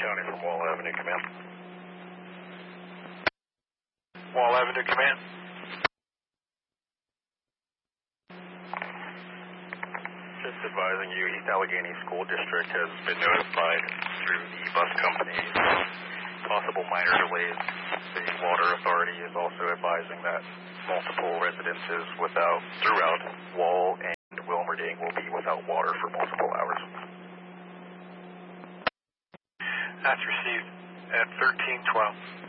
County from Wall Avenue, command. Wall Avenue, command. Just advising you, East Allegheny School District has been notified through the bus company possible minor delays. The Water Authority is also advising that multiple residences throughout Wall and Wilmerding will be without water for multiple hours. That's received at 1312.